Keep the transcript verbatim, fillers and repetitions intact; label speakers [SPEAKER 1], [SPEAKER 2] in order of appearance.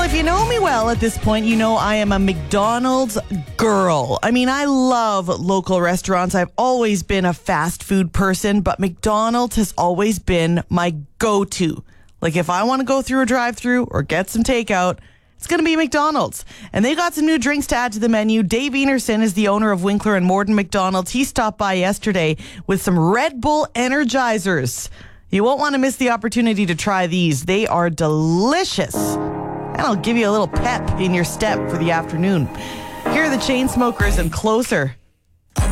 [SPEAKER 1] if you know me well at this point, you know I am a McDonald's girl. I mean, I love local restaurants. I've always been a fast food person, but McDonald's has always been my go-to. Like, if I want to go through a drive-thru or get some takeout, it's going to be McDonald's. And they got some new drinks to add to the menu. Dave Enerson is the owner of Winkler and Morden McDonald's. He stopped by yesterday with some Red Bull Energizers. You won't want to miss the opportunity to try these. They are delicious. And I'll give you a little pep in your step for the afternoon. Here are the Chainsmokers and Closer